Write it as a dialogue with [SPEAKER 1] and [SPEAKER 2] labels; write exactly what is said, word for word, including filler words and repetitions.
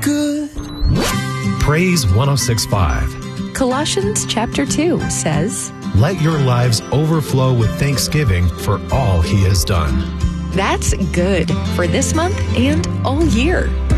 [SPEAKER 1] good.
[SPEAKER 2] Praise one oh six point five.
[SPEAKER 3] Colossians chapter two says,
[SPEAKER 2] Let your lives overflow with thanksgiving for all he has done.
[SPEAKER 3] that's good for this month and all year.